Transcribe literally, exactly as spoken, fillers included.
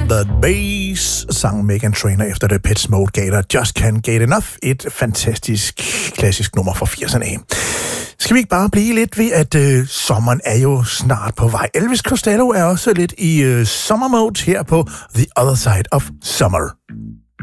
The Bass sang Meghan Trainor efter The Pets Mode gav der Just Can't Get Enough, et fantastisk klassisk nummer fra firserne af. Skal vi ikke bare blive lidt ved, at øh, sommeren er jo snart på vej. Elvis Costello er også lidt i øh, sommermode her på The Other Side of Summer.